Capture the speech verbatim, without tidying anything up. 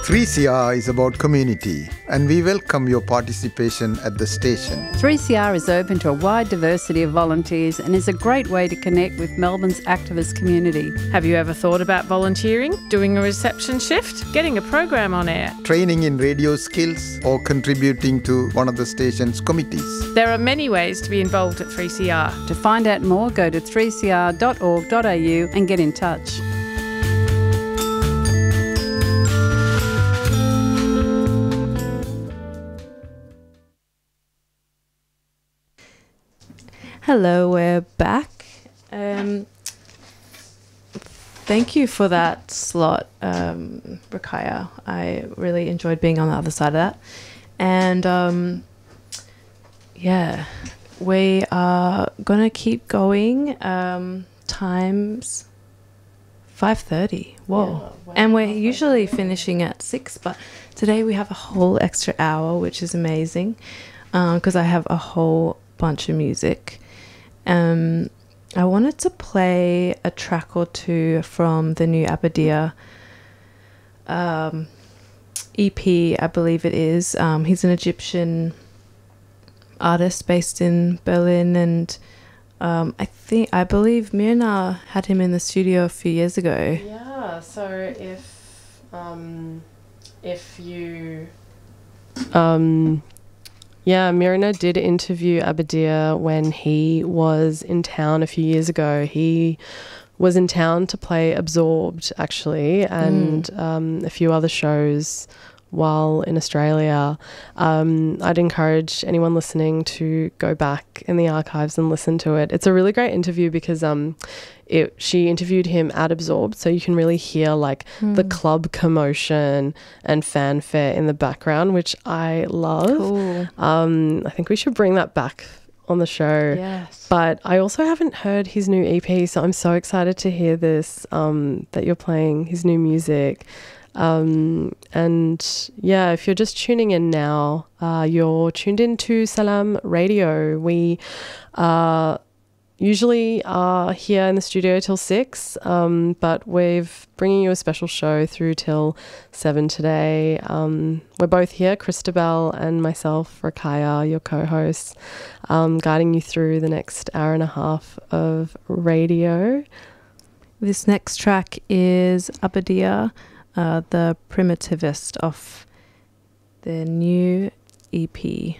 three C R is about community, and we welcome your participation at the station. three C R is open to a wide diversity of volunteers and is a great way to connect with Melbourne's activist community. Have you ever thought about volunteering, doing a reception shift, getting a program on air? Training in radio skills or contributing to one of the station's committees. There are many ways to be involved at three C R. To find out more, go to three c r dot org dot a u and get in touch. Hello, we're back. Um, thank you for that slot, um, Rakaya. I really enjoyed being on the other side of that. And um, yeah, we are going to keep going. Um, time's five thirty. Whoa. Yeah, wow. And we're usually finishing at six, but today we have a whole extra hour, which is amazing because uh, I have a whole bunch of music. Um, I wanted to play a track or two from the new Abadia um, E P, I believe it is. Um, he's an Egyptian artist based in Berlin, and um, I think I believe Myrna had him in the studio a few years ago. Yeah. So if um, if you um. Yeah, Myrna did interview Abadia when he was in town a few years ago. He was in town to play Absorbed, actually, and mm. um, a few other shows while in Australia. Um, I'd encourage anyone listening to go back in the archives and listen to it. It's a really great interview because um, it, she interviewed him at Absorbed, so you can really hear like mm. the club commotion and fanfare in the background, which I love. Cool. Um, I think we should bring that back on the show. Yes. But I also haven't heard his new E P, so I'm so excited to hear this, um, that you're playing his new music. Um, and yeah, if you're just tuning in now, uh, you're tuned in to Salam Radio. We uh, usually are here in the studio till six, um, but we're bringing you a special show through till seven today. Um, we're both here, Christabel and myself, Rakaya, your co-hosts, um, guiding you through the next hour and a half of radio. This next track is Abadia, Uh, the Primitivist, of their new E P.